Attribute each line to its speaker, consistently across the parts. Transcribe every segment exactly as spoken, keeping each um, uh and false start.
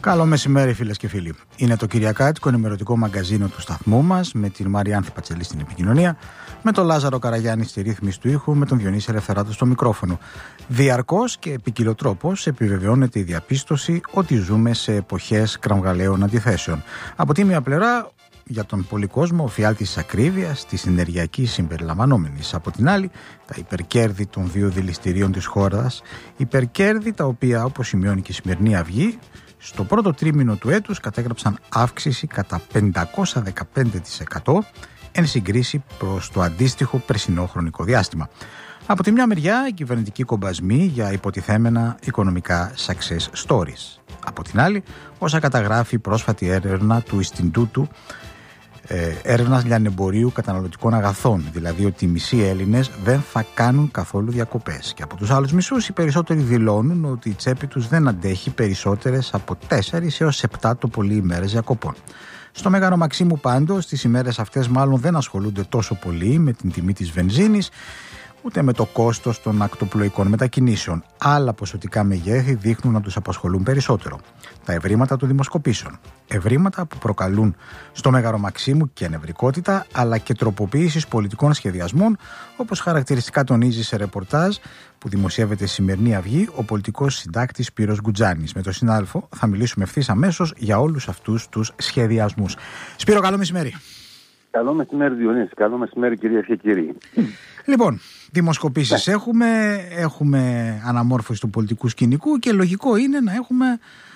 Speaker 1: Καλό μεσημέρι, φίλες και φίλοι. Είναι το Κυριακάτικο ενημερωτικό μαγκαζίνο του σταθμού μας, με την Μαριάνθη Πατσελή στην επικοινωνία, με τον Λάζαρο Καραγιάννη στη ρύθμιση του ήχου, με τον Διονύση Ελευθεράτο στο μικρόφωνο. Διαρκώς και ποικιλοτρόπως επιβεβαιώνεται η διαπίστωση ότι ζούμε σε εποχές κραυγαλαίων αντιθέσεων. Από τη μία πλευρά, για τον πολύ κόσμο, ο φιάλτης της ακρίβειας, της ενεργειακής συμπεριλαμβανόμενης. Από την άλλη, τα υπερκέρδη των δύο δηληστηρίων της χώρας, υπερκέρδη τα οποία, όπως σημειώνει και η σημερινή Αυγή, στο πρώτο τρίμηνο του έτους κατέγραψαν αύξηση κατά πεντακόσια δεκαπέντε τοις εκατό εν συγκρίση προς το αντίστοιχο περσινό χρονικό διάστημα. Από τη μια μεριά, οι κυβερνητικοί κομπασμοί για υποτιθέμενα οικονομικά success stories. Από την άλλη, όσα καταγράφει η πρόσφατη έρευνα του Ινστιτούτου ε, έρευνας λιανεμπορίου καταναλωτικών αγαθών, δηλαδή ότι οι μισοί Έλληνες δεν θα κάνουν καθόλου διακοπές. Και από τους άλλους μισούς, οι περισσότεροι δηλώνουν ότι η τσέπη τους δεν αντέχει περισσότερες από τέσσερις έως επτά το πολύ ημέρες διακοπών. Στο Μέγαρο Μαξίμου πάντως, τις ημέρες αυτές μάλλον δεν ασχολούνται τόσο πολύ με την τιμή της βενζίνης, ούτε με το κόστος των ακτοπλοϊκών μετακινήσεων. Άλλα ποσοτικά μεγέθη δείχνουν να τους απασχολούν περισσότερο. Τα ευρήματα των δημοσκοπήσεων. Ευρήματα που προκαλούν στο Μέγαρο Μαξίμου και νευρικότητα, αλλά και τροποποίησης πολιτικών σχεδιασμών, όπως χαρακτηριστικά τονίζει σε ρεπορτάζ που δημοσιεύεται στη σημερινή Αυγή ο πολιτικός συντάκτης Σπύρος Γκουτζάνης. Με τον συνάδελφο θα μιλήσουμε ευθύς αμέσως για όλους αυτούς τους σχεδιασμούς. Σπύρο, καλό μεσημέρι.
Speaker 2: Καλό μεσημέρι, Διονύση. Καλό μεσημέρι, κυρίες και κύριοι.
Speaker 1: Λοιπόν, δημοσκοπήσεις ναι. έχουμε, έχουμε αναμόρφωση του πολιτικού σκηνικού και λογικό είναι να έχουμε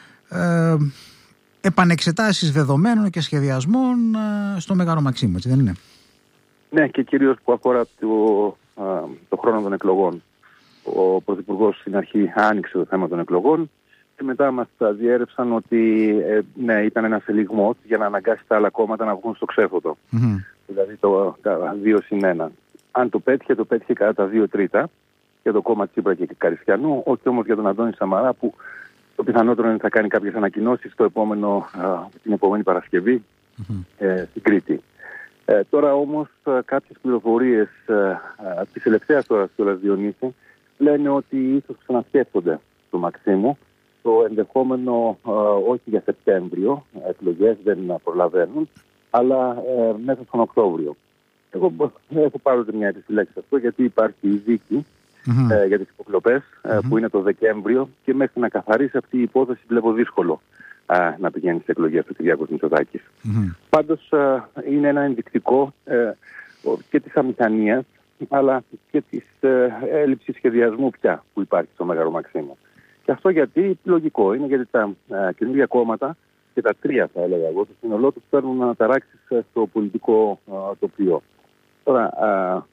Speaker 1: ε, επανεξετάσεις δεδομένων και σχεδιασμών ε, στο Μέγαρο Μαξίμου, έτσι δεν είναι?
Speaker 2: Ναι, και κυρίως που αφορά το, ε, το χρόνο των εκλογών. Ο Πρωθυπουργός στην αρχή άνοιξε το θέμα των εκλογών και μετά μας διέρευσαν ότι ε, ναι, ήταν ένας ελιγμός για να αναγκάσει τα άλλα κόμματα να βγουν στο ξέφωτο. Mm-hmm. Δηλαδή το, τα δύο συν ένα. Αν το πέτυχε, το πέτυχε κατά τα δύο τρίτα για το κόμμα Τσίπρα και Καριστιανού, όχι όμως για τον Αντώνη Σαμαρά, που το πιθανότερο είναι ότι θα κάνει κάποιες ανακοινώσεις το επόμενο, α, την επόμενη Παρασκευή mm-hmm. ε, στην Κρήτη. Ε, τώρα όμως κάποιες πληροφορίες ε, της τελευταίας ώρας του Διονύση λένε ότι ίσως ξανασκέφτονται το Μαξίμου το ενδεχόμενο ε, όχι για Σεπτέμβριο, εκλογές δεν προλαβαίνουν, αλλά ε, μέσα στον Οκτώβριο. Εγώ έχω πάρει μια επιστηλέξη σε αυτό, γιατί υπάρχει η δίκη mm-hmm. ε, για τις υποκλοπές ε, mm-hmm. που είναι το Δεκέμβριο και μέχρι να καθαρίσει αυτή η υπόθεση βλέπω δύσκολο ε, να πηγαίνει στις εκλογές του Κυριάκος Μητσοτάκης. Mm-hmm. Πάντως ε, είναι ένα ενδεικτικό ε, και της αμηχανίας αλλά και της ε, έλλειψης σχεδιασμού πια που υπάρχει στο Μέγαρο Μαξίμου. Και αυτό γιατί λογικό είναι, γιατί τα ε, καινούργια κόμματα και τα τρία θα έλεγα εγώ, το σύνολό τους παίρνουν αναταράξεις στο πολιτικό ε, τοπίο. Τώρα, α, α,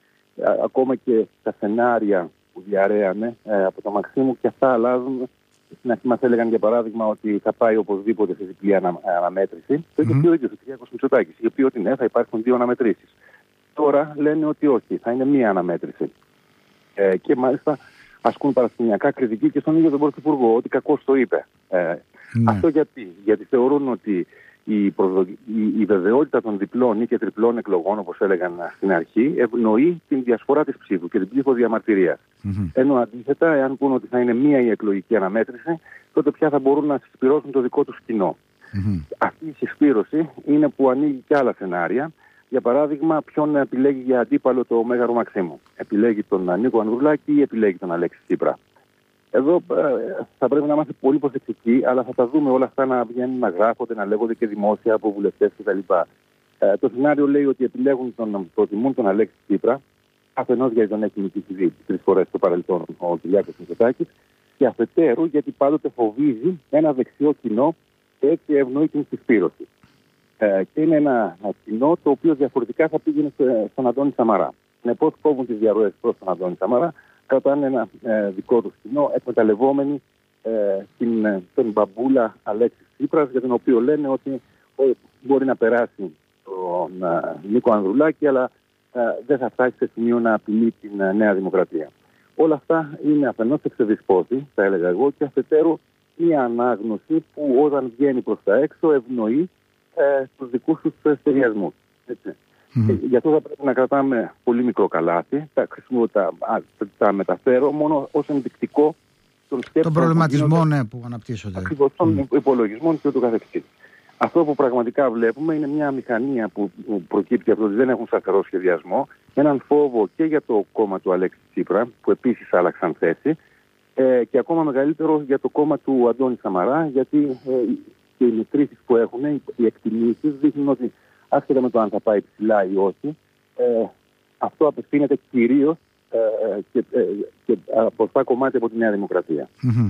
Speaker 2: ακόμα και τα σενάρια που διαρρέανε ε, από το Μαξίμου και αυτά αλλάζουν. Στην αρχή μας έλεγαν για παράδειγμα ότι θα πάει οπωσδήποτε σε διπλή ανα, αναμέτρηση. Mm-hmm. Το είχε πει ο ίδιος ο Κυριάκος Μητσοτάκης. Είχε πει ότι ναι, θα υπάρχουν δύο αναμετρήσεις. Τώρα λένε ότι όχι, θα είναι μία αναμέτρηση. Ε, και μάλιστα ασκούν παρασκηνιακά κριτική και στον ίδιο τον Πρωθυπουργό, ότι κακώς το είπε. Ε, mm. Αυτό γιατί, γιατί θεωρούν ότι η, προδο... η, η βεβαιότητα των διπλών ή και τριπλών εκλογών, όπως έλεγαν στην αρχή, ευνοεί την διασπορά της ψήφου και την ψήφο διαμαρτυρίας. Mm-hmm. Ενώ αντίθετα, εάν πούνε ότι θα είναι μία η εκλογική αναμέτρηση, τότε πια θα μπορούν να συσπηρώσουν το δικό τους κοινό. Mm-hmm. Αυτή η συσπήρωση είναι που ανοίγει και άλλα σενάρια. Για παράδειγμα, ποιον επιλέγει για αντίπαλο το Μέγαρο Μαξίμου. Επιλέγει τον Νίκο Ανδρουλάκη ή επιλέγει τον Αλέξη Τσίπρα. Εδώ ε, θα πρέπει να είμαστε πολύ προσεκτικοί, αλλά θα τα δούμε όλα αυτά να βγαίνουν, να γράφονται, να λέγονται και δημόσια από βουλευτές κτλ. Ε, το σενάριο λέει ότι επιλέγουν τον, προτιμούν τον Αλέξη Τσίπρα, αφενός γιατί τον έχει νικήσει τρεις φορές στο παρελθόν ο Κυριάκος Μητσοτάκης, και αφετέρου γιατί πάντοτε φοβίζει ένα δεξιό κοινό και έτσι ευνοεί την συσπήρωση. Ε, και είναι ένα, ένα κοινό το οποίο διαφορετικά θα πήγαινε στον Αντώνη Σαμαρά. Συνεπώς κόβουν τις διαρροές προς τον Αντώνη Σαμαρά, κρατάνε ένα ε, δικό του κοινό, εκμεταλλευόμενοι ε, την, ε, τον μπαμπούλα Αλέξη Τσίπρας, για τον οποίο λένε ότι ε, μπορεί να περάσει τον ε, Νίκο Ανδρουλάκη, αλλά ε, δεν θα φτάσει σε σημείο να απειλεί την ε, Νέα Δημοκρατία. Όλα αυτά είναι αφενός εξεδισπότη, θα έλεγα εγώ, και αφετέρου μια ανάγνωση που όταν βγαίνει προς τα έξω ευνοεί ε, στους δικούς τους σχεδιασμούς. Mm-hmm. Γι' αυτό θα πρέπει να κρατάμε πολύ μικρό καλάθι. Τα, τα, τα μεταφέρω μόνο ως ενδεικτικό των σκέψεων.
Speaker 1: Τον προβληματισμό ναι, που αναπτύσσονται.
Speaker 2: Ακριβώς, των mm. υπολογισμών και ούτω καθεξής. Αυτό που πραγματικά βλέπουμε είναι μια μηχανία που προκύπτει από το ότι δεν έχουν σταθερό σχεδιασμό, έναν φόβο και για το κόμμα του Αλέξη Τσίπρα, που επίσης άλλαξαν θέση, ε, και ακόμα μεγαλύτερο για το κόμμα του Αντώνη Σαμαρά, γιατί ε, και οι μετρήσεις που έχουν, οι εκτιμήσεις δείχνουν ότι άσχετα με το αν θα πάει ψηλά ή όχι, ε, αυτό απευθύνεται κυρίως ε, και, ε, και από αυτά κομμάτια από τη Νέα Δημοκρατία. Mm-hmm.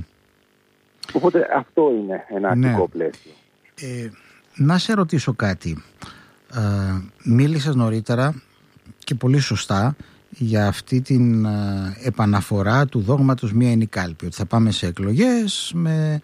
Speaker 2: Οπότε αυτό είναι ένα αρχικό ναι. πλαίσιο.
Speaker 1: Ε, να σε ρωτήσω κάτι. Ε, μίλησες νωρίτερα και πολύ σωστά για αυτή την ε, επαναφορά του δόγματος μία είναι η κάλπη. Ότι θα πάμε σε εκλογές, με,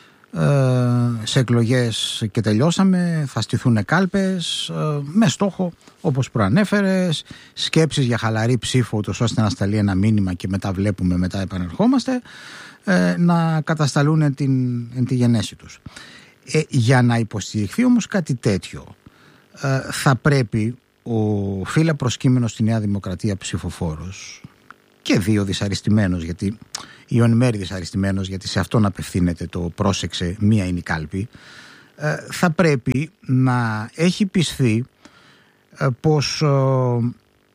Speaker 1: ε, σε εκλογές και τελειώσαμε, θα στηθούν κάλπες, ε, με στόχο, όπως προανέφερες, σκέψεις για χαλαρή ψήφο, ούτως ώστε να σταλεί ένα μήνυμα και μετά βλέπουμε, μετά επανερχόμαστε, ε, να κατασταλούν την, τη γενέση τους. Ε, για να υποστηριχθεί όμως κάτι τέτοιο, ε, θα πρέπει ο φύλλα προσκύμενος στη Νέα Δημοκρατία ψηφοφόρος και δύο δυσαρεστημένος, γιατί ή ο εν μέρει δυσαρεστημένος, γιατί σε αυτόν απευθύνεται το πρόσεξε, μία είναι η κάλπη, ε, θα πρέπει να έχει πιστεί ε, πως ε,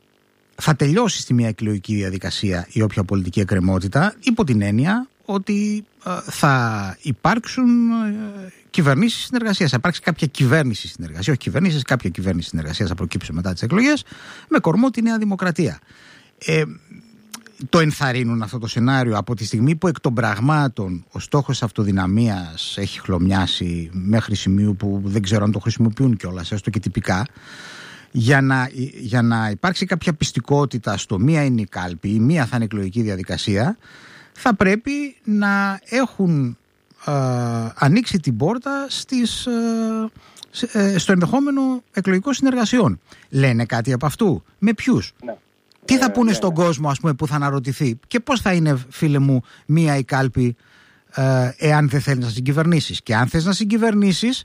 Speaker 1: θα τελειώσει στη μία εκλογική διαδικασία η όποια πολιτική εκκρεμότητα, υπό την έννοια ότι ε, θα υπάρξουν ε, κυβερνήσεις συνεργασίας. Θα υπάρξει κάποια κυβέρνηση συνεργασίας, όχι κυβερνήσεις, κάποια κυβέρνηση συνεργασίας θα προκύψει μετά τις εκλογές, με κορμό τη Νέα Δημοκρατία. Ε, το ενθαρρύνουν αυτό το σενάριο από τη στιγμή που εκ των πραγμάτων ο στόχος της αυτοδυναμίας έχει χλωμιάσει μέχρι σημείου που δεν ξέρω αν το χρησιμοποιούν κιόλας, έστω και τυπικά, για να, για να υπάρξει κάποια πιστικότητα στο μία είναι η κάλπη, η μία θα είναι εκλογική διαδικασία, θα πρέπει να έχουν ε, ανοίξει την πόρτα στις, ε, ε, στο ενδεχόμενο εκλογικών συνεργασιών. Λένε κάτι από αυτού? Με ποιους? Ναι. Τι θα πούνε ε, στον ναι. κόσμο, ας πούμε, που θα αναρωτηθεί? Και πώς θα είναι, φίλε μου, μία η κάλπη ε, εάν δεν θέλεις να συγκυβερνήσεις? Και αν θες να συγκυβερνήσεις,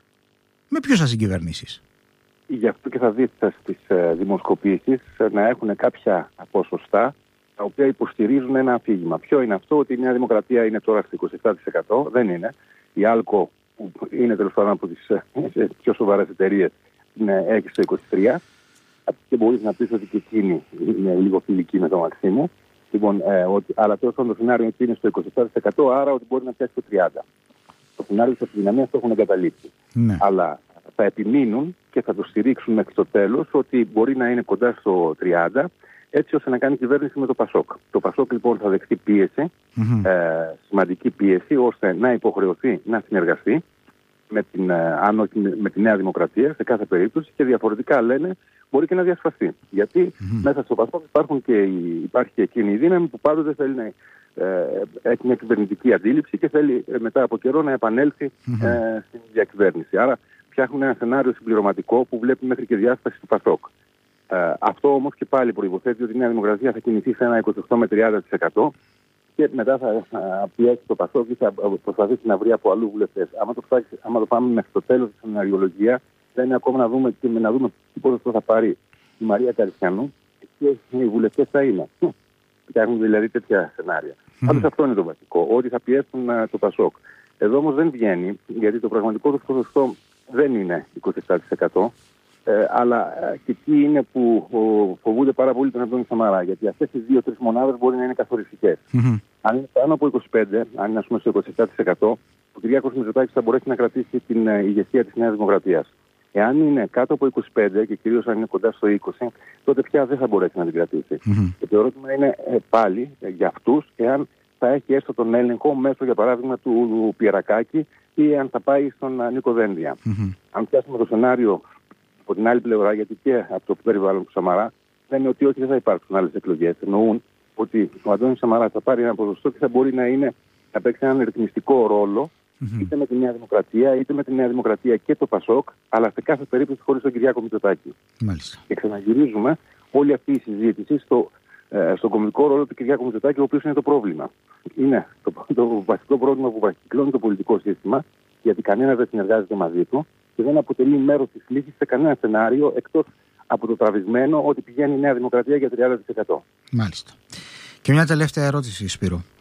Speaker 1: με ποιους θα συγκυβερνήσεις?
Speaker 2: Γι' αυτό και θα δείτε στις ε, δημοσκοπήσεις να έχουν κάποια ποσοστά τα οποία υποστηρίζουν ένα αφήγημα. Ποιο είναι αυτό? Ότι η Νέα Δημοκρατία είναι τώρα στο είκοσι επτά τοις εκατό. Δεν είναι. Η Άλκο, που είναι τέλος πάντων από τις ε, πιο σοβαρές εταιρείες, είναι έχει στο είκοσι τρία τοις εκατό. Και μπορείς να πεις ότι και εκείνη είναι λίγο φιλική με το Μαξίμου. Λοιπόν, ε, ότι, αλλά τέλος πάντων το σενάριο είναι στο είκοσι επτά τοις εκατό, άρα ότι μπορεί να πιάσει το τριάντα τοις εκατό. Το σενάριο της αυτοδυναμίας το έχουν εγκαταλείψει. Ναι. Αλλά θα επιμείνουν και θα το στηρίξουν μέχρι το τέλος ότι μπορεί να είναι κοντά στο τριάντα τοις εκατό, έτσι ώστε να κάνει κυβέρνηση με το Πασόκ. Το Πασόκ λοιπόν θα δεχτεί πίεση, mm-hmm. ε, σημαντική πίεση, ώστε να υποχρεωθεί να συνεργαστεί με την, αν όχι, με τη Νέα Δημοκρατία σε κάθε περίπτωση, και διαφορετικά λένε μπορεί και να διασπαστεί. Γιατί mm-hmm. μέσα στο Πασόκ υπάρχουν και, υπάρχει και εκείνη η δύναμη που πάντοτε θέλει να ε, έχει μια κυβερνητική αντίληψη και θέλει ε, μετά από καιρό να επανέλθει mm-hmm. ε, στην διακυβέρνηση. Άρα φτιάχνουν ένα σενάριο συμπληρωματικό που βλέπει μέχρι και διάσταση του Πασόκ. Ε, αυτό όμως και πάλι προϋποθέτει ότι η Νέα Δημοκρατία θα κινηθεί σε ένα είκοσι οκτώ με τριάντα τοις εκατό και μετά θα, θα πιέσει το Πασόκ και θα προσπαθήσει να βρει από αλλού βουλευτές. Άμα το, φτάξει, άμα το πάμε μέχρι το τέλος της σεναριολογίας, θα είναι ακόμα να δούμε, και να δούμε τι ποσοστό θα πάρει η Μαρία Καριστιανού και οι βουλευτές θα είναι. Φτιάχνουν δηλαδή τέτοια σενάρια. Mm. Πάντως αυτό είναι το βασικό, ότι θα πιέσουν το Πασόκ. Εδώ όμως δεν βγαίνει, γιατί το πραγματικό του ποσοστό δεν είναι είκοσι επτά τοις εκατό. Ε, αλλά ε, και εκεί είναι που ο, φοβούνται πάρα πολύ τον Αντώνη Σαμαρά, γιατί αυτές οι δύο-τρεις μονάδες μπορεί να είναι καθοριστικές. Mm-hmm. Αν είναι πάνω από είκοσι πέντε, αν είναι ας πούμε στο είκοσι επτά τοις εκατό, ο Κυριάκος Μητσοτάκης θα μπορέσει να κρατήσει την ε, ηγεσία της Νέας Δημοκρατίας. Εάν είναι κάτω από είκοσι πέντε και κυρίως αν είναι κοντά στο είκοσι, τότε πια δεν θα μπορέσει να την κρατήσει. Mm-hmm. Και το ερώτημα είναι ε, πάλι ε, για αυτούς, εάν θα έχει έστω τον έλεγχο μέσω, για παράδειγμα, του, του Πιερακάκη ή αν θα πάει στον uh, Νίκο Δένδια. Mm-hmm. Αν πιάσουμε το σενάριο από την άλλη πλευρά, γιατί και από το περιβάλλον του Σαμαρά λένε ότι όχι, δεν θα υπάρξουν άλλες εκλογές. Εννοούν ότι ο Αντώνης Σαμαράς θα πάρει ένα ποσοστό και θα μπορεί να, είναι, να παίξει έναν ρυθμιστικό ρόλο mm-hmm. είτε με τη Νέα Δημοκρατία, είτε με τη Νέα Δημοκρατία και το Πασόκ, αλλά σε κάθε περίπτωση χωρίς τον Κυριάκο Μητσοτάκη. Μάλιστα. Και ξαναγυρίζουμε όλη αυτή η συζήτηση στο, ε, στον κομβικό ρόλο του Κυριάκου Μητσοτάκη, ο οποίος είναι το πρόβλημα. Είναι το, το, το βασικό πρόβλημα που κυκλώνει το πολιτικό σύστημα, γιατί κανένα δεν συνεργάζεται μαζί του και δεν αποτελεί μέρος της λύσης σε κανένα σενάριο, εκτός από το τραβηγμένο ότι πηγαίνει η Νέα Δημοκρατία για τριάντα τοις εκατό.
Speaker 1: Μάλιστα. Και μια τελευταία ερώτηση, Σπύρο.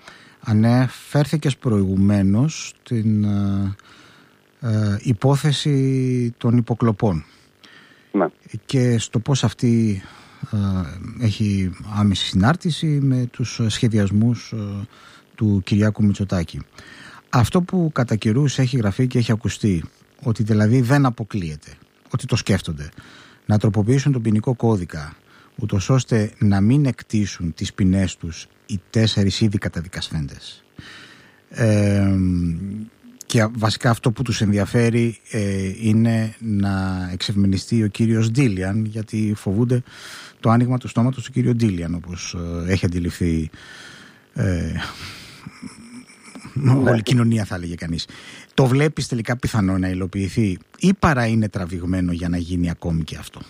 Speaker 1: Ανέφερθηκες προηγουμένως στην ε, ε, υπόθεση των υποκλοπών.
Speaker 2: Ναι.
Speaker 1: Και στο πώς αυτή ε, έχει άμεση συνάρτηση με τους σχεδιασμούς ε, του Κυριάκου Μητσοτάκη. Αυτό που κατά καιρούς έχει γραφεί και έχει ακουστεί, ότι δηλαδή δεν αποκλείεται, ότι το σκέφτονται, να τροποποιήσουν τον ποινικό κώδικα, ούτως ώστε να μην εκτίσουν τις ποινές τους οι τέσσερις ήδη καταδικασμένες. Ε, και βασικά αυτό που τους ενδιαφέρει ε, είναι να εξευμενιστεί ο κύριος Ντίλιαν, γιατί φοβούνται το άνοιγμα του στόματος του κύριου Ντίλιαν, όπως ε, έχει αντιληφθεί ε, ναι. όλη η κοινωνία, θα έλεγε κανείς. Το βλέπεις τελικά πιθανό να υλοποιηθεί ή παρά είναι τραβηγμένο για να γίνει ακόμη και αυτό?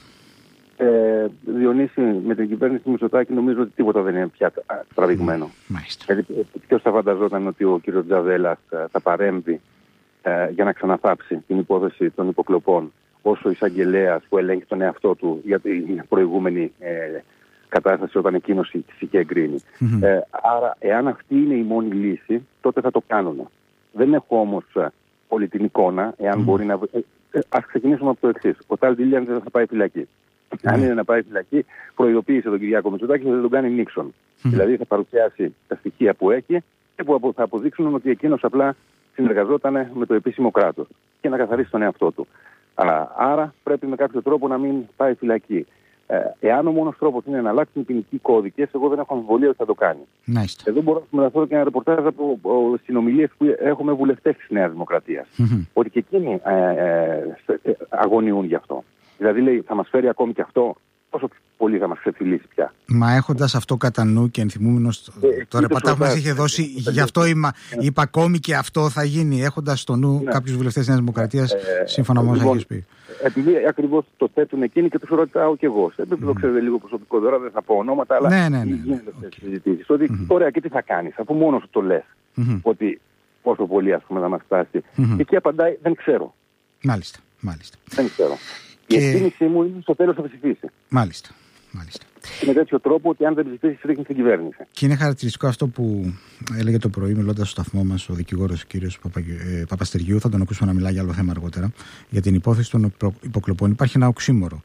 Speaker 2: Ε, Διονύση, με την κυβέρνηση Μητσοτάκη νομίζω ότι τίποτα δεν είναι πια τραβηγμένο. Δηλαδή, ποιος θα φανταζόταν ότι ο κύριος Τζαβέλας θα παρέμβει ε, για να ξαναθάψει την υπόθεση των υποκλοπών, όσο εισαγγελέας που ελέγχει τον εαυτό του για την προηγούμενη ε, κατάσταση όταν εκείνος είχε εγκρίνει. Mm-hmm. Ε, άρα, εάν αυτή είναι η μόνη λύση, τότε θα το κάνουν. Δεν έχω όμως όλη την εικόνα, εάν mm-hmm. μπορεί να. Ε, ε, ας ξεκινήσουμε από το εξής. Ο Τάλ Ντίλιαν δεν θα πάει φυλακή. Mm-hmm. Αν είναι να πάει φυλακή, προειδοποίησε τον Κυριάκο Μητσοτάκη ότι θα τον κάνει Νίξον. Mm-hmm. Δηλαδή θα παρουσιάσει τα στοιχεία που έχει και που θα αποδείξουν ότι εκείνος απλά συνεργαζόταν με το επίσημο κράτος και να καθαρίσει τον εαυτό του. Άρα, άρα πρέπει με κάποιο τρόπο να μην πάει φυλακή. Ε, εάν ο μόνος τρόπος είναι να αλλάξουν οι ποινικοί κώδικες, εγώ δεν έχω αμφιβολία ότι θα το κάνει.
Speaker 1: Nice.
Speaker 2: Εδώ μπορώ να μεταφέρω και ένα ρεπορτάζ από συνομιλίες που έχουμε βουλευτές της Νέας Δημοκρατίας. Mm-hmm. Ότι και εκείνοι ε, ε, ε, αγωνιούν γι' αυτό. Δηλαδή λέει, θα μας φέρει ακόμη και αυτό, πόσο πολύ θα μας ξεφυλίσει πια.
Speaker 1: Μα έχοντας αυτό κατά νου και ενθυμούμενος, ε, το ρεπορτάζ μας είχε δώσει, γι' αυτό είπα, είπα ακόμη και αυτό θα γίνει, έχοντας στο νου ναι. κάποιους βουλευτές της Νέας Δημοκρατίας, ε, σύμφωνα με όσα έχεις πει.
Speaker 2: Επειδή ακριβώς το θέτουν εκείνοι και τους ρωτάω κι εγώ. Σε επίπεδο, mm. ξέρετε, λίγο προσωπικό, τώρα δεν θα πω ονόματα, αλλά
Speaker 1: ναι, ναι, ναι,
Speaker 2: γίνονται αυτές τις συζητήσεις. Ότι mm-hmm. ωραία, και τι θα κάνεις, αφού μόνος σου το λες, mm-hmm. ότι πόσο πολύ ας πούμε θα μας φτάσει. Mm-hmm. Και εκεί απαντάει, δεν ξέρω.
Speaker 1: Μάλιστα, μάλιστα.
Speaker 2: Δεν ξέρω. Και... η εκτίμησή μου είναι στο τέλος θα ψηφίσει.
Speaker 1: Μάλιστα. Μάλιστα.
Speaker 2: Και με τέτοιο τρόπο ότι αν δεν ψηφίσει, ρίχνει την κυβέρνηση.
Speaker 1: Και είναι χαρακτηριστικό αυτό που έλεγε το πρωί, μιλώντας στο σταθμό μας, ο δικηγόρος κ. Παπα, ε, Παπαστεριού. Θα τον ακούσουμε να μιλάει για άλλο θέμα αργότερα. Για την υπόθεση των υποκλοπών υπάρχει ένα οξύμορο.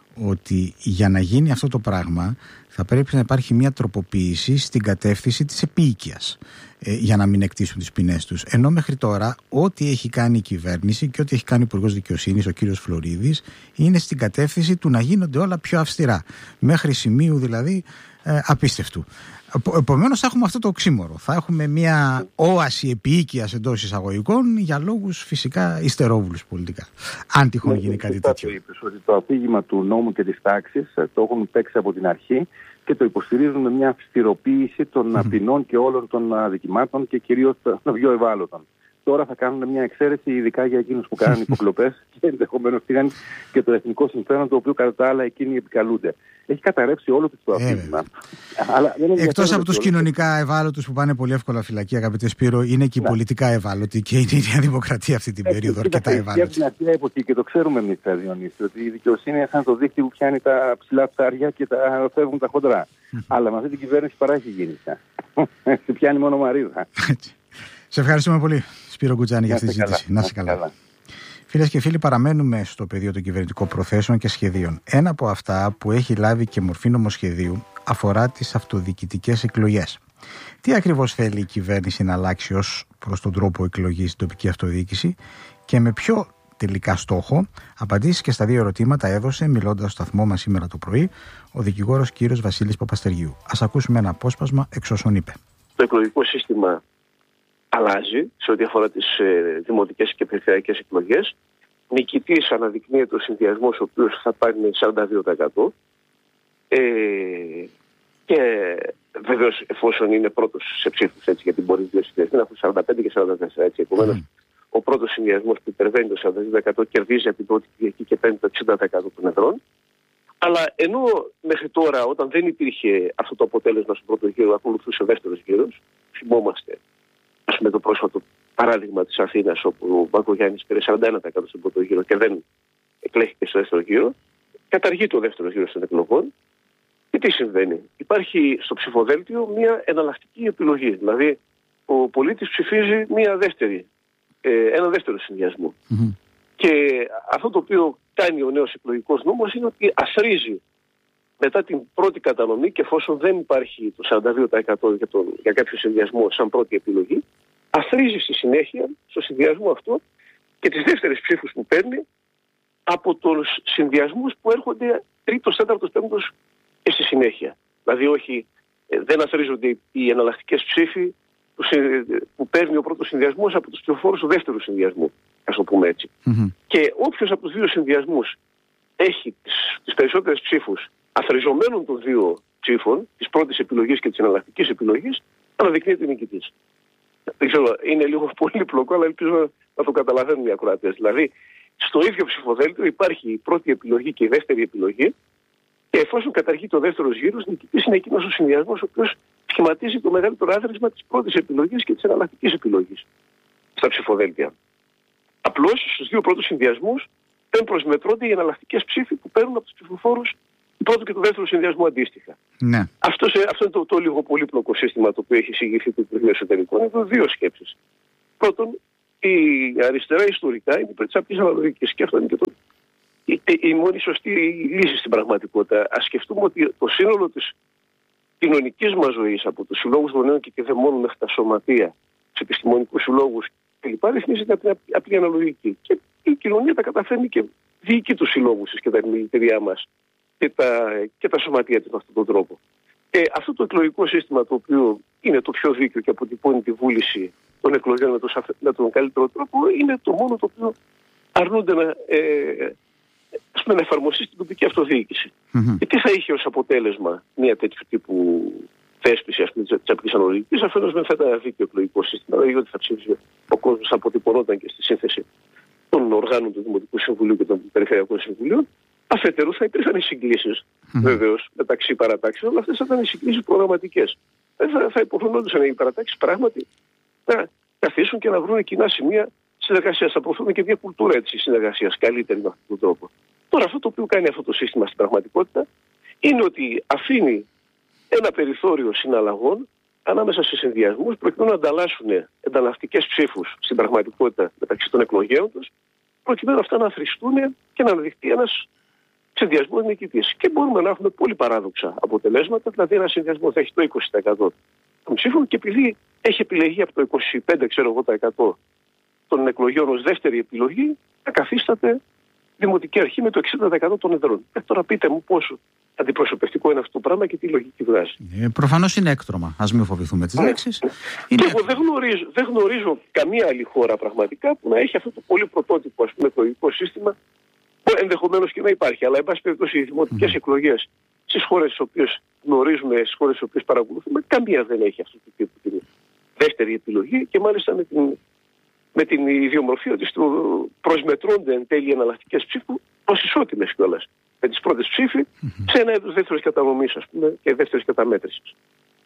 Speaker 1: Ότι για να γίνει αυτό το πράγμα θα πρέπει να υπάρχει μια τροποποίηση στην κατεύθυνση της επίοικιας ε, για να μην εκτίσουν τις ποινές τους. Ενώ μέχρι τώρα ό,τι έχει κάνει η κυβέρνηση και ό,τι έχει κάνει ο Υπουργός Δικαιοσύνης, ο κύριος Φλωρίδης, είναι στην κατεύθυνση του να γίνονται όλα πιο αυστηρά. Μέχρι σημείου δηλαδή ε, απίστευτου. Επομένως θα έχουμε αυτό το οξύμορο. Θα έχουμε μια όαση επίοικιας εντός εισαγωγικών για λόγους φυσικά υστερόβουλους πολιτικά. Αν τυχόν γίνει κάτι τέτοιο.
Speaker 2: Το είπες, ότι το αφήγημα του νόμου και της τάξης το έχουν παίξει από την αρχή και το υποστηρίζουν με μια αυστηροποίηση των mm-hmm. ποινών και όλων των αδικημάτων και κυρίως των πιο ευάλωτων. Τώρα θα κάνουν μια εξαίρεση ειδικά για εκείνους που κάνουν υποκλοπές και ενδεχομένως πήγαν και το εθνικό συμφέρον, το οποίο κατά τα άλλα εκείνοι επικαλούνται. Έχει καταρρεύσει όλο το αφήγημα.
Speaker 1: Ε, Εκτός από τους κοινωνικά ευάλωτους που πάνε πολύ εύκολα φυλακή, αγαπητέ Σπύρο, είναι και οι ναι. πολιτικά ευάλωτοι και είναι η Νέα Δημοκρατία αυτή την περίοδο αρκετά ευάλωτη.
Speaker 2: Και από την αρχαία εποχή, και το ξέρουμε εμείς, Διονύση, ότι η δικαιοσύνη είναι σαν το δίχτυ που πιάνει τα ψηλά ψάρια και τα φεύγουν τα χοντρά. Αλλά με αυτή την κυβέρνηση παρά έχει γίνει. Σε πιάνει μόνο μαρίδα.
Speaker 1: Σε ευχαριστούμε πολύ, Σπύρο Γκουτζάνη, για αυτή τη συζήτηση. Να είσαι καλά. καλά. Φίλες και φίλοι, παραμένουμε στο πεδίο των κυβερνητικών προθέσεων και σχεδίων. Ένα από αυτά που έχει λάβει και μορφή νομοσχεδίου αφορά τις αυτοδιοικητικές εκλογές. Τι ακριβώς θέλει η κυβέρνηση να αλλάξει ως προς τον τρόπο εκλογής στην τοπική αυτοδιοίκηση και με ποιο τελικά στόχο? Απαντήσεις και στα δύο ερωτήματα έδωσε, μιλώντας στο σταθμό μας σήμερα το πρωί, ο δικηγόρος κύριος Βασίλης Παπαστεριού. Ας ακούσουμε ένα απόσπασμα εξ όσων είπε.
Speaker 3: Το εκλογικό σύστημα αλλάζει σε ό,τι αφορά τις ε, δημοτικές και περιφερειακές εκλογές. Νικητής αναδεικνύεται ο συνδυασμός, ο οποίος θα πάρει σαράντα δύο τοις εκατό. Ε, και βεβαίως εφόσον είναι πρώτος σε ψήφους, έτσι, γιατί μπορεί δύο συνδυασμοί να έχουν σαράντα πέντε και σαράντα τέσσερα. Έτσι. Επομένως, mm. ο πρώτος συνδυασμός που υπερβαίνει το σαράντα δύο τοις εκατό κερδίζει από την πρώτη Κυριακή και παίρνει το εξήντα τοις εκατό των εδρών. Αλλά ενώ μέχρι τώρα, όταν δεν υπήρχε αυτό το αποτέλεσμα στον πρώτο γύρο, ακολουθούσε ο δεύτερος γύρος, θυμόμαστε με το πρόσφατο παράδειγμα της Αθήνας, όπου ο Μπακογιάννης πήρε σαράντα ένα τοις εκατό στον πρώτο γύρο και δεν εκλέχθηκε στο δεύτερο γύρο, καταργεί το δεύτερο γύρο των εκλογών. Και τι συμβαίνει? Υπάρχει στο ψηφοδέλτιο μια εναλλακτική επιλογή. Δηλαδή, ο πολίτης ψηφίζει μια δεύτερη, ε, ένα δεύτερο συνδυασμό. Mm-hmm. Και αυτό το οποίο κάνει ο νέος εκλογικός νόμος είναι ότι αθροίζει μετά την πρώτη κατανομή, και εφόσον δεν υπάρχει το σαράντα δύο τοις εκατό για, τον, για κάποιο συνδυασμό σαν πρώτη επιλογή, αθροίζει στη συνέχεια στο συνδυασμό αυτό και τις δεύτερες ψήφους που παίρνει από τους συνδυασμούς που έρχονται τρίτος, τέταρτος, πέμπτος και στη συνέχεια. Δηλαδή όχι, δεν αθροίζονται οι εναλλακτικές ψήφοι που, που παίρνει ο πρώτος συνδυασμός από τους ψηφοφόρους του δεύτερου συνδυασμού, ας το πούμε έτσι. Mm-hmm. Και όποιος από τους δύο συνδυασμούς έχει τις, τις περισσότερες ψήφους αθροιζομένων των δύο ψήφων, της πρώτης επιλογής και της εναλλακτικής επιλογής, αναδεικνύεται νικητής. Δεν ξέρω, είναι λίγο πολύπλοκο, αλλά ελπίζω να το καταλαβαίνουν οι ακροατές. Δηλαδή, στο ίδιο ψηφοδέλτιο υπάρχει η πρώτη επιλογή και η δεύτερη επιλογή, και εφόσον καταργεί το δεύτερο γύρος, νικητής είναι εκείνος ο συνδυασμός ο οποίος σχηματίζει το μεγαλύτερο άδρασμα της πρώτης επιλογής και της εναλλακτικής επιλογής στα ψηφοδέλτια. Απλώς στους δύο πρώτους συνδυασμούς δεν προσμετρώνται οι εναλλακτικές ψήφοι που παίρνουν από τους ψηφοφόρους του πρώτου και του δεύτερου συνδυασμού αντίστοιχα. Ναι. Αυτό, σε, αυτό είναι το, το λίγο πολύπλοκο σύστημα το οποίο έχει εισηγηθεί το Υπουργείο Εσωτερικών. Εδώ δύο σκέψεις. Πρώτον, η αριστερά ιστορικά είναι υπέρ της απλής αναλογικής, και αυτό είναι και το, η, η μόνη σωστή λύση στην πραγματικότητα. Ας σκεφτούμε ότι το σύνολο της κοινωνικής μας ζωής, από τους συλλόγους γονέων και κηδεμόνων μέχρι τα σωματεία, τους επιστημονικούς συλλόγους κλπ., ρυθμίζεται από την απλή αναλογική. Και η κοινωνία τα καταφέρνει και διοικεί τους συλλόγους της και τα επιμελητήριά μας και τα, και τα σωματεία της με αυτόν τον τρόπο. Και αυτό το εκλογικό σύστημα, το οποίο είναι το πιο δίκαιο και αποτυπώνει τη βούληση των εκλογών με, το, με τον καλύτερο τρόπο, είναι το μόνο το οποίο αρνούνται να, ε, ας πούμε, να εφαρμοστεί στην τοπική αυτοδιοίκηση. Mm-hmm. Και τι θα είχε ως αποτέλεσμα μια τέτοιου τύπου θέσπιση, ας πούμε, της απλής αναλογικής, αφενός με θα ήταν ένα δίκαιο εκλογικό σύστημα, δηλαδή ότι θα ψήφιζε ο κόσμος, θα αποτυπωνόταν και στη σύνθεση των οργάνων του Δημοτικού Συμβουλίου και των Περιφερειακών Συμβουλίων. Αφετέρου θα υπήρχαν οι συγκλήσεις, mm-hmm. βεβαίως, μεταξύ παρατάξεων, αλλά αυτές θα ήταν οι συγκλήσεις προγραμματικές. Θα, θα υποχρεωνόντουσαν οι παρατάξεις πράγματι να καθίσουν και να βρουν κοινά σημεία συνεργασίας. Θα προωθούν και μια κουλτούρα έτσι συνεργασίας καλύτερη με αυτόν τον τρόπο. Τώρα, αυτό το οποίο κάνει αυτό το σύστημα στην πραγματικότητα είναι ότι αφήνει ένα περιθώριο συναλλαγών ανάμεσα σε συνδυασμούς, προκειμένου να ανταλλάσσουν ενταλλακτικές ψήφους στην πραγματικότητα μεταξύ των εκλογέων τους, προκειμένου αυτά να αθροιστούν και να αναδειχθεί ένας συνδυασμός νικητής. Και μπορούμε να έχουμε πολύ παράδοξα αποτελέσματα, δηλαδή ένα συνδυασμό θα έχει το είκοσι τοις εκατό των ψήφων, και επειδή έχει επιλεγεί από το είκοσι πέντε τοις εκατό των εκλογέων ως δεύτερη επιλογή, θα καθίσταται δημοτική αρχή με το εξήντα τοις εκατό των εδρών. Ε, τώρα πείτε μου πόσο αντιπροσωπευτικό είναι αυτό το πράγμα και τι λογική βγάζει.
Speaker 1: Ε, προφανώς είναι έκτρωμα. Ας μην φοβηθούμε τις λέξεις.
Speaker 3: Ναι. Είναι... Και εγώ δεν γνωρίζω, δεν γνωρίζω καμία άλλη χώρα πραγματικά που να έχει αυτό το πολύ πρωτότυπο, ας πούμε, εκλογικό σύστημα, που ενδεχομένως και να υπάρχει. Αλλά, εν πάση περιπτώσει, οι δημοτικές mm. εκλογές στις χώρες τις οποίες γνωρίζουμε, στις χώρες τις οποίες παρακολουθούμε, καμία δεν έχει αυτό το τύπο την δεύτερη επιλογή, και μάλιστα με την, με την ιδιομορφία ότι προσμετρώνται εν τέλει εναλλακτικές ψήφου ως ισότιμες κιόλας με τις πρώτες ψήφοι mm-hmm. σε ένα είδος δεύτερης κατανομής, ας πούμε, και δεύτερης καταμέτρησης.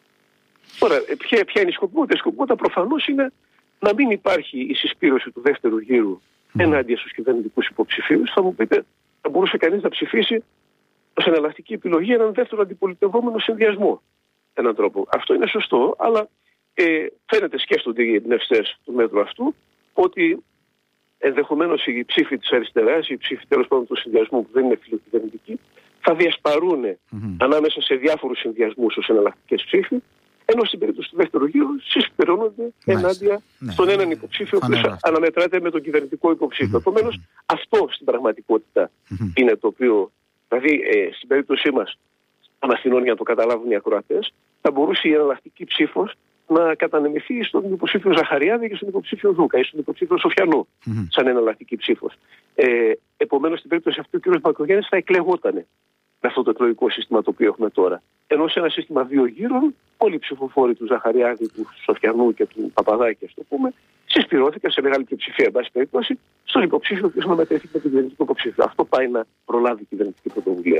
Speaker 3: Τώρα, ποια, ποια είναι η σκοπιμότητα? Η σκοπιμότητα προφανώς είναι να μην υπάρχει η συσπήρωση του δεύτερου γύρου mm-hmm. ενάντια στους κυβερνητικούς υποψηφίους. Θα μου πείτε, θα μπορούσε κανείς να ψηφίσει ως εναλλακτική επιλογή έναν δεύτερο αντιπολιτευόμενο συνδυασμό. Έναν τρόπο. Αυτό είναι σωστό, αλλά ε, φαίνεται, σκέφτονται οι εμπνευστές του μέτρου αυτού, ότι ενδεχομένως οι ψήφοι της αριστεράς, οι ψήφοι τέλος πάντων του συνδυασμού που δεν είναι φιλοκυβερνητικοί, θα διασπαρούν mm-hmm. ανάμεσα σε διάφορους συνδυασμούς ως εναλλακτικές ψήφοι, ενώ στην περίπτωση του δεύτερου γύρου συσπηρώνονται ενάντια ναι. στον έναν υποψήφιο που αναμετράται με τον κυβερνητικό υποψήφιο. Mm-hmm. Επομένως, αυτό στην πραγματικότητα mm-hmm. είναι το οποίο, δηλαδή ε, στην περίπτωσή μας, των Αθηνών, για να το καταλάβουν οι ακροατές, θα μπορούσε η εναλλακτική ψήφος να κατανεμηθεί στον υποψήφιο Ζαχαριάδη και στον υποψήφιο Δούκα ή στον υποψήφιο Σοφιανού, mm-hmm. σαν εναλλακτική ψήφος. Ε, Επομένως, στην περίπτωση αυτή, ο κ. Μπακογιάννης θα εκλεγόταν με αυτό το εκλογικό σύστημα το οποίο έχουμε τώρα. Ενώ σε ένα σύστημα δύο γύρων, όλοι οι ψηφοφόροι του Ζαχαριάδη, του Σοφιανού και του Παπαδάκη, ας το πούμε, συσπηρώθηκαν σε μεγάλη πλειοψηφία, εν πάση περιπτώσει, στον υποψήφιο ο οποίος αναμετρήθηκε με τον κυβερνητικό υποψήφιο. Αυτό πάει να προλάβει η κυβερνητική πρωτοβουλία.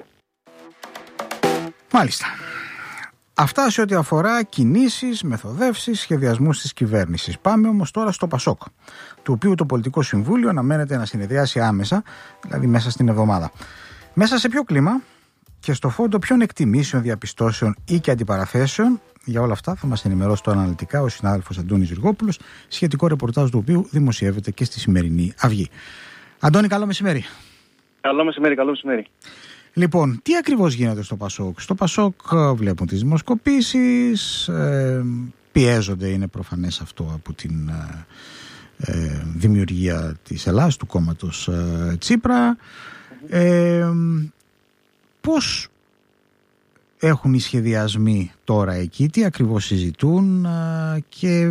Speaker 1: Μάλιστα. Αυτά σε ό,τι αφορά κινήσεις, μεθοδεύσεις, σχεδιασμούς της κυβέρνησης. Πάμε όμως τώρα στο ΠΑΣΟΚ, του οποίου το Πολιτικό Συμβούλιο αναμένεται να συνεδριάσει άμεσα, δηλαδή μέσα στην εβδομάδα. Μέσα σε ποιο κλίμα και στο φόντο ποιων εκτιμήσεων, διαπιστώσεων ή και αντιπαραθέσεων. Για όλα αυτά θα μας ενημερώσει τώρα αναλυτικά ο συνάδελφος Αντώνης Ζυργόπουλος, σχετικό ρεπορτάζ του οποίου δημοσιεύεται και στη σημερινή Αυγή. Αντώνη, καλό μεσημέρι.
Speaker 4: Καλό μεσημέρι, καλό μεσημέρι.
Speaker 1: Λοιπόν, τι ακριβώς γίνεται στο Πασόκ? Στο Πασόκ βλέπουν τις δημοσκοπήσεις, ε, πιέζονται, είναι προφανές αυτό, από την ε, ε, δημιουργία της Ελλάδας, του κόμματος ε, Τσίπρα. Ε, πώς έχουν οι σχεδιασμοί τώρα εκεί, τι ακριβώς συζητούν ε, και ε,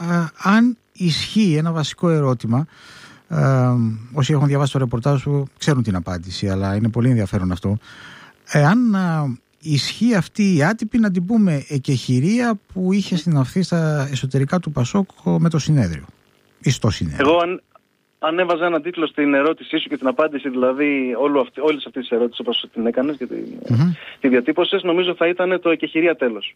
Speaker 1: αν ισχύει ένα βασικό ερώτημα. Ε, όσοι έχουν διαβάσει το ρεπορτάζ σου ξέρουν την απάντηση, αλλά είναι πολύ ενδιαφέρον αυτό. Εάν ε, ισχύει αυτή η άτυπη, να την πούμε, εκεχηρία που είχε συναυθεί στα εσωτερικά του Πασόκ με το συνέδριο ή στο συνέδριο.
Speaker 4: Εγώ αν, αν έβαζα έναν τίτλο στην ερώτησή σου και την απάντηση, δηλαδή αυτή, όλες αυτές τις ερώτησεις όπως την έκανες και τη, mm-hmm. τη διατύπωσες, νομίζω θα ήταν το εκεχηρία τέλος.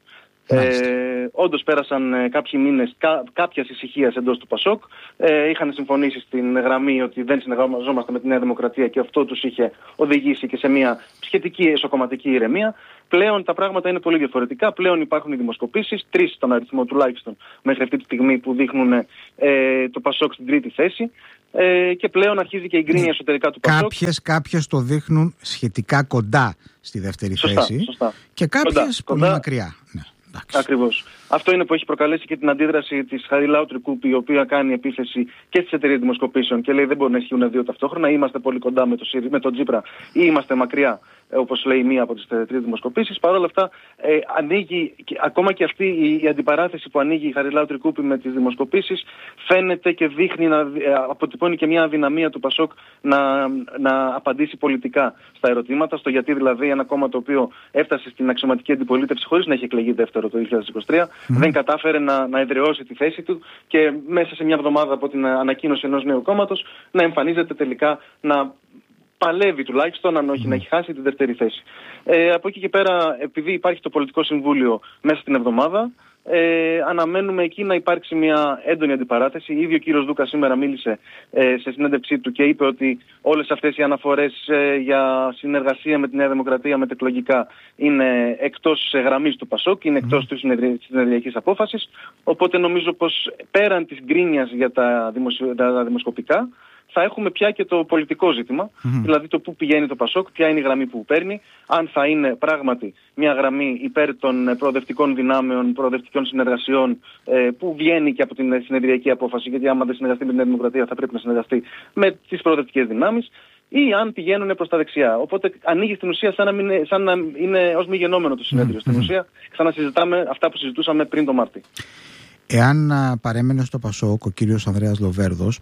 Speaker 4: Ε, όντως πέρασαν ε, κάποιοι μήνες κά, κάποιας ησυχίας εντός του Πασόκ. Ε, είχαν συμφωνήσει στην γραμμή ότι δεν συνεργαζόμαστε με τη Νέα Δημοκρατία και αυτό τους είχε οδηγήσει και σε μια σχετική εσωκομματική ηρεμία. Πλέον τα πράγματα είναι πολύ διαφορετικά. Πλέον υπάρχουν οι δημοσκοπήσεις, τρεις στον αριθμό τουλάχιστον μέχρι αυτή τη στιγμή, που δείχνουν ε, το Πασόκ στην τρίτη θέση. Ε, και πλέον αρχίζει και η γκρίνια εσωτερικά του Πασόκ.
Speaker 1: Κάποιες, κάποιες το δείχνουν σχετικά κοντά στη δεύτερη
Speaker 4: σωστά,
Speaker 1: θέση
Speaker 4: σωστά.
Speaker 1: Και κάποιες κοντά, πολύ
Speaker 4: κοντά.
Speaker 1: μακριά. Ναι.
Speaker 4: Ακριβώς. Αυτό είναι που έχει προκαλέσει και την αντίδραση της Χαριλάου Τρικούπη, η οποία κάνει επίθεση και στις εταιρείες δημοσκοπήσεων και λέει δεν μπορεί να ισχύουν δύο ταυτόχρονα. Είμαστε πολύ κοντά με, το, με τον Τσίπρα ή είμαστε μακριά, όπως λέει μία από τις τρεις δημοσκοπήσεις. Παρ' όλα αυτά, ε, ανοίγει, και, ακόμα και αυτή η, η αντιπαράθεση που ανοίγει η Χαριλάου Τρικούπη με τις δημοσκοπήσεις, φαίνεται και δείχνει να ε, αποτυπώνει και μια αδυναμία του Πασόκ να, να απαντήσει πολιτικά στα ερωτήματα. Στο γιατί δηλαδή ένα κόμμα το οποίο έφτασε στην αξιωματική αντιπολίτευση χωρίς να έχει εκλεγεί δεύτερο το δύο χιλιάδες είκοσι τρία, mm-hmm. δεν κατάφερε να, να εδραιώσει τη θέση του και μέσα σε μια εβδομάδα από την ανακοίνωση ενός νέου κόμματος να εμφανίζεται τελικά να παλεύει τουλάχιστον, αν όχι mm. να έχει χάσει τη δεύτερη θέση. Ε, από εκεί και πέρα, επειδή υπάρχει το Πολιτικό Συμβούλιο μέσα στην εβδομάδα, ε, αναμένουμε εκεί να υπάρξει μια έντονη αντιπαράθεση. Ήδη ο κύριος Δούκα σήμερα μίλησε ε, σε συνέντευξή του και είπε ότι όλες αυτές οι αναφορές ε, για συνεργασία με τη Νέα Δημοκρατία μετεκλογικά είναι εκτός γραμμής του Πασόκ, είναι εκτός mm. της συνεδριακής απόφασης. Οπότε νομίζω πως πέραν της γκρίνιας για τα, δημοσιο... τα δημοσκοπικά, θα έχουμε πια και το πολιτικό ζήτημα, mm-hmm. δηλαδή το πού πηγαίνει το Πασόκ, ποια είναι η γραμμή που παίρνει, αν θα είναι πράγματι μια γραμμή υπέρ των προοδευτικών δυνάμεων, προοδευτικών συνεργασιών, ε, που βγαίνει και από την συνεδριακή απόφαση, γιατί άμα δεν συνεργαστεί με την Νέα Δημοκρατία θα πρέπει να συνεργαστεί με τις προοδευτικές δυνάμεις, ή αν πηγαίνουν προς τα δεξιά. Οπότε ανοίγει στην ουσία σαν να, μην, σαν να είναι ως μη γενόμενο το συνέδριο. Mm-hmm. Στην ουσία ξανασυζητάμε αυτά που συζητούσαμε πριν το Μάρτι.
Speaker 1: Εάν παρέμενε στο Πασόκ ο κύριος Ανδρέας Λοβέρδος,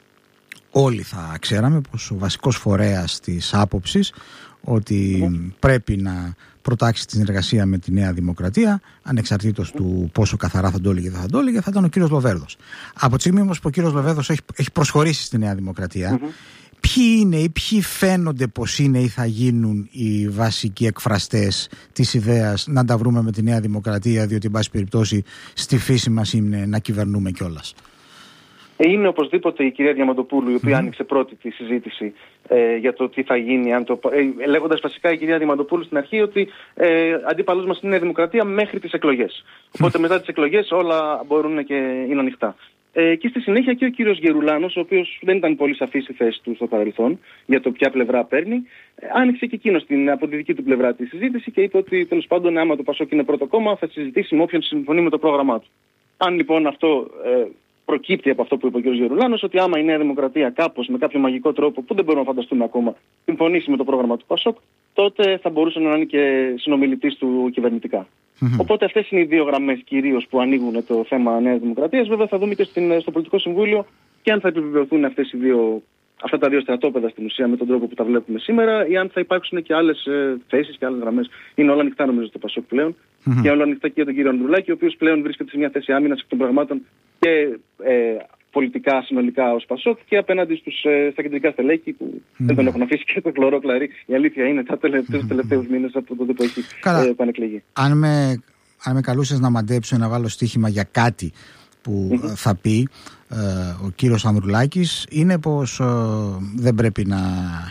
Speaker 1: όλοι θα ξέραμε πως ο βασικός φορέας της άποψης ότι mm. πρέπει να προτάξει τη συνεργασία με τη Νέα Δημοκρατία, ανεξαρτήτως mm. του πόσο καθαρά θα το έλεγε θα το έλεγε, θα ήταν ο κύριος Λοβέρδος. Από τη στιγμή όμως που ο κύριος Λοβέρδος έχει, έχει προσχωρήσει στη Νέα Δημοκρατία, mm-hmm. ποιοι είναι ή ποιοι φαίνονται πως είναι ή θα γίνουν οι βασικοί εκφραστές της ιδέας να τα βρούμε με τη Νέα Δημοκρατία, διότι εν πάση περιπτώσει στη φύση μας είναι να κυβερνούμε κιόλας?
Speaker 4: Είναι οπωσδήποτε η κυρία Διαμαντοπούλου, η οποία mm. άνοιξε πρώτη τη συζήτηση ε, για το τι θα γίνει, αν το, ε, λέγοντας βασικά η κυρία Διαμαντοπούλου στην αρχή ότι ε, αντίπαλος μας είναι η Δημοκρατία μέχρι τις εκλογές. Οπότε μετά τις εκλογές όλα μπορούν και είναι ανοιχτά. Ε, και στη συνέχεια και ο κύριος Γερουλάνος, ο οποίος δεν ήταν πολύ σαφής στη θέση του στο παρελθόν για το ποια πλευρά παίρνει, ε, άνοιξε και εκείνος την, από τη δική του πλευρά τη συζήτηση και είπε ότι τέλος πάντων, άμα το Πασόκ είναι πρώτο κόμμα, θα συζητήσει με όποιον συμφωνεί με το πρόγραμμά του. Αν λοιπόν αυτό ε, προκύπτει από αυτό που είπε ο κ. Γερουλάνος, ότι άμα η Νέα Δημοκρατία κάπως με κάποιο μαγικό τρόπο που δεν μπορούμε να φανταστούμε ακόμα συμφωνήσει με το πρόγραμμα του Πασόκ, τότε θα μπορούσε να είναι και συνομιλητής του κυβερνητικά. Mm-hmm. Οπότε αυτές είναι οι δύο γραμμές κυρίως που ανοίγουν το θέμα Νέας Δημοκρατίας. Βέβαια θα δούμε και στην, στο Πολιτικό Συμβούλιο και αν θα επιβεβαιωθούν αυτές οι δύο, αυτά τα δύο στρατόπεδα στην ουσία με τον τρόπο που τα βλέπουμε σήμερα, ή αν θα υπάρξουν και άλλες ε, θέσεις και άλλες γραμμές. Είναι όλα ανοιχτά νομίζω στο Πασόκ πλέον. Mm-hmm. Και όλα ανοιχτά και για τον κύριο Ανδρουλάκη, ο οποίος πλέον βρίσκεται σε μια θέση άμυνας εκ των πραγμάτων και ε, πολιτικά συνολικά ως Πασόκ και απέναντι στους, ε, στα κεντρικά στελέχη που mm-hmm. δεν τον έχουν αφήσει και το χλωρό κλαρί. Η αλήθεια είναι τα τελευταίους mm-hmm. τελευταίους μήνες από τότε που έχει ε, πανεκλεγεί.
Speaker 1: Αν με, αν με καλούσες να μαντέψω, να βάλω στοίχημα για κάτι που mm-hmm. θα πει ε, ο κύριος Ανδρουλάκης, είναι πως ε, δεν πρέπει να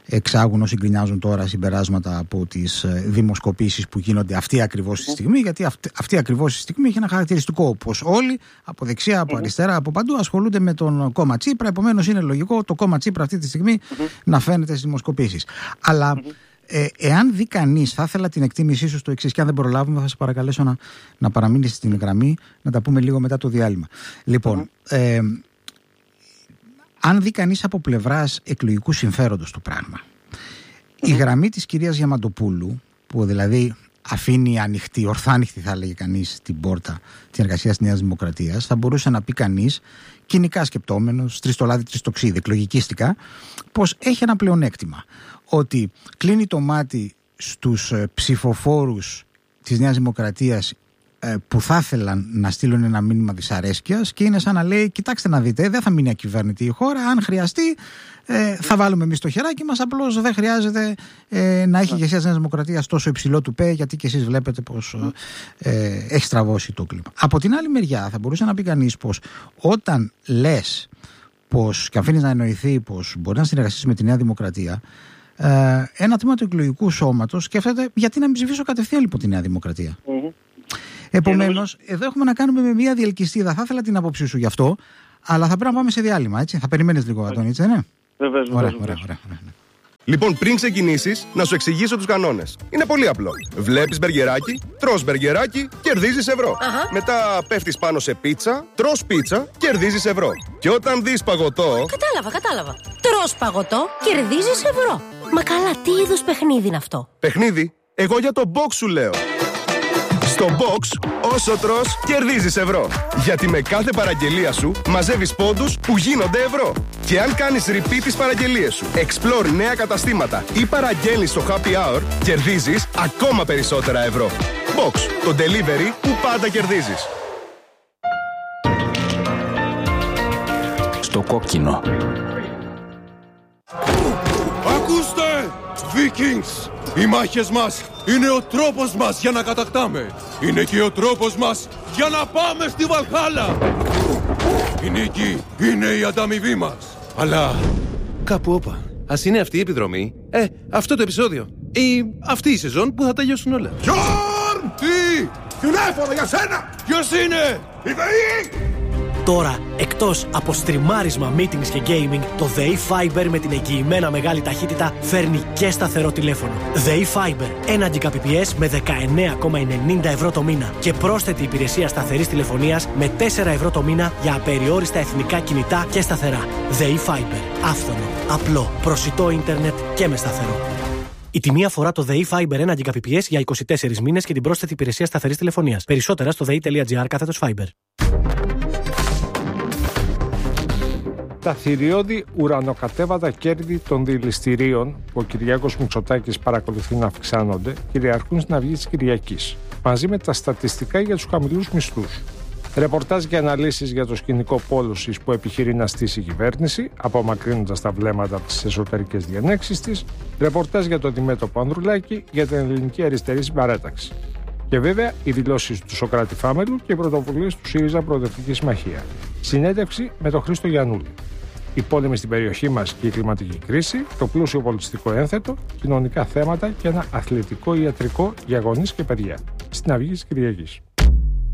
Speaker 1: εξάγουν όσοι γκρινιάζουν τώρα συμπεράσματα από τις δημοσκοπήσεις που γίνονται αυτή ακριβώς τη στιγμή, γιατί αυτή, αυτή ακριβώς τη στιγμή έχει ένα χαρακτηριστικό, πως όλοι από δεξιά, από αριστερά, από παντού ασχολούνται με τον κόμμα Τσίπρα, επομένως είναι λογικό το κόμμα Τσίπρα αυτή τη στιγμή να φαίνεται στις δημοσκοπήσεις. Αλλά ε, εάν δει κανείς, θα ήθελα την εκτίμησή σου στο εξής, και αν δεν προλάβουμε θα σε παρακαλέσω να, να παραμείνεις στην γραμμή, να τα πούμε λίγο μετά το διάλειμμα. Λοιπόν, ε, αν δει κανείς από πλευράς εκλογικού συμφέροντος το πράγμα, mm-hmm. η γραμμή της κυρίας Διαμαντοπούλου, που δηλαδή αφήνει ανοιχτή, ορθά ανοιχτή θα έλεγε κανείς, την πόρτα της εργασίας της Νέας Δημοκρατίας, θα μπορούσε να πει κανείς, κοινικά σκεπτόμενος, τριστολάδι τριστοξίδι, εκλογικίστικα, πως έχει ένα πλεονέκτημα. Ότι κλείνει το μάτι στους ψηφοφόρους της Νέας Δημοκρατίας που θα ήθελαν να στείλουν ένα μήνυμα δυσαρέσκειας, και είναι σαν να λέει: κοιτάξτε να δείτε, δεν θα μείνει ακυβέρνητη η χώρα. Αν χρειαστεί, ε, θα βάλουμε εμείς το χεράκι μας. Απλώς δεν χρειάζεται ε, να έχει η ηγεσία της Νέας Δημοκρατίας τόσο υψηλό του πέ, γιατί και εσείς βλέπετε πως ε, έχει στραβώσει το κλίμα. Από την άλλη μεριά, θα μπορούσε να πει κανείς πως όταν λες πως και αφήνεις να εννοηθεί πως μπορεί να συνεργαστείς με τη Νέα Δημοκρατία, ε, ένα τμήμα του εκλογικού σώματος σκέφτεται γιατί να μην ψηφίσω κατευθείαν λοιπόν τη Νέα Δημοκρατία. Mm-hmm. Επομένως, εδώ έχουμε να κάνουμε με μια διελκυστίδα. Θα ήθελα την άποψή σου γι' αυτό, αλλά θα πρέπει να πάμε σε διάλειμμα, έτσι. Θα περιμένεις λίγο, Αντώνη, έτσι, ναι.
Speaker 4: Βεβαίως,
Speaker 1: ωραία,
Speaker 4: βεβαίως.
Speaker 1: Ωραία, ωραία, ωραία.
Speaker 5: Λοιπόν, πριν ξεκινήσεις, να σου εξηγήσω τους κανόνες. Είναι πολύ απλό. Βλέπεις μπεργκεράκι, τρως μπεργκεράκι, κερδίζεις ευρώ.
Speaker 6: Αχα.
Speaker 5: Μετά πέφτεις πάνω σε πίτσα, τρως πίτσα, κερδίζεις ευρώ. Και όταν δεις παγωτό.
Speaker 6: Κατάλαβα, κατάλαβα. Τρως παγωτό, κερδίζεις ευρώ. Μα καλά, τι είδους παιχνίδι είναι αυτό?
Speaker 5: Παιχνίδι, εγώ για το box σου λέω. Στο box, όσο τρως, κερδίζεις ευρώ. Γιατί με κάθε παραγγελία σου μαζεύεις πόντους που γίνονται ευρώ. Και αν κάνεις repeat τις παραγγελίες σου, explore νέα καταστήματα ή παραγγέλνεις στο happy hour, κερδίζεις ακόμα περισσότερα ευρώ. Box, το delivery που πάντα κερδίζεις.
Speaker 7: Στο κόκκινο.
Speaker 8: Ακούστε! Vikings! Οι μάχες μας είναι ο τρόπος μας για να κατακτάμε. Είναι και ο τρόπος μας για να πάμε στη Βαλχάλα. Η νίκη είναι η ανταμοιβή μας. Αλλά κάπου όπα. Ας είναι αυτή η επιδρομή, ε, αυτό το επεισόδιο ή αυτή η σεζόν που θα τελειώσουν όλα. Γιόρν! Τι! Τηλέφωνο για σένα! Ποιος είναι? Η ΔΕΗ!
Speaker 9: Τώρα, εκτός από στριμάρισμα, meetings και gaming, το ΔΕΗ Fiber με την εγγυημένα μεγάλη ταχύτητα φέρνει και σταθερό τηλέφωνο. ΔΕΗ Fiber, ένα Gbps με δεκαεννέα κόμμα ενενήντα ευρώ το μήνα και πρόσθετη υπηρεσία σταθερής τηλεφωνίας με τέσσερα ευρώ το μήνα για απεριόριστα εθνικά κινητά και σταθερά. ΔΕΗ Fiber, άφθονο, απλό, προσιτό ίντερνετ και με σταθερό. Η τιμή αφορά το ΔΕΗ Fiber ένα Gbps για είκοσι τέσσερις μήνες και την πρόσθετη υπηρεσία σταθερής τηλεφωνίας. Περισσότερα στο δei.gr κάθετος Fiber.
Speaker 10: Τα θηριώδη ουρανοκατέβατα κέρδη των δηληστηρίων που ο Κυριάκος Μητσοτάκης παρακολουθεί να αυξάνονται κυριαρχούν στην Αυγή της Κυριακής, μαζί με τα στατιστικά για τους χαμηλούς μισθούς. Ρεπορτάζ και αναλύσεις για το σκηνικό πόλωσης που επιχειρεί να στήσει η κυβέρνηση, απομακρύνοντας τα βλέμματα από τις εσωτερικές διενέξεις της. Ρεπορτάζ για το αντιμέτωπο Ανδρουλάκη για την ελληνική αριστερή συμπαράταξη. Και βέβαια οι δηλώσεις του Σωκράτη Φάμελου και οι πρωτοβουλίες του ΣΥΡΙΖΑ Προοδευτική Συμμαχία. Συνέντευξη με τον Χρήστο Γιαννούλη. Οι πόλεμοι στην περιοχή μας και η κλιματική κρίση, το πλούσιο πολιτιστικό ένθετο, κοινωνικά θέματα και ένα αθλητικό ιατρικό για γονείς και παιδιά. Στην Αυγή της Κυριακής.